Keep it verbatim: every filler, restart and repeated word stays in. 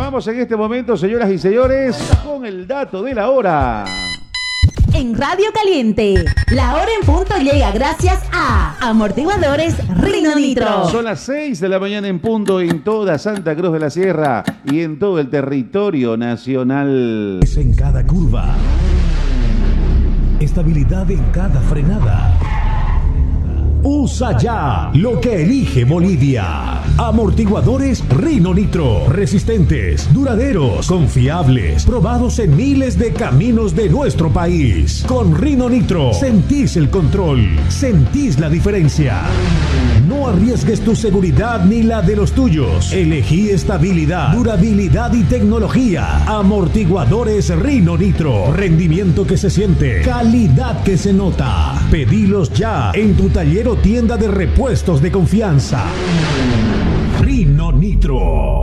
Vamos en este momento, señoras y señores, con el dato de la hora. En Radio Caliente, la hora en punto llega gracias a Amortiguadores Rino Nitro. Son las seis de la mañana en punto en toda Santa Cruz de la Sierra y en todo el territorio nacional. Es en cada curva, estabilidad en cada frenada. Usa ya lo que elige Bolivia. Amortiguadores Rino Nitro. Resistentes, duraderos, confiables, probados en miles de caminos de nuestro país. Con Rino Nitro sentís el control, sentís la diferencia. No arriesgues tu seguridad ni la de los tuyos. Elegí estabilidad, durabilidad y tecnología. Amortiguadores Rino Nitro. Rendimiento que se siente, calidad que se nota. Pedilos ya en tu taller o tienda de repuestos de confianza. Rino Nitro.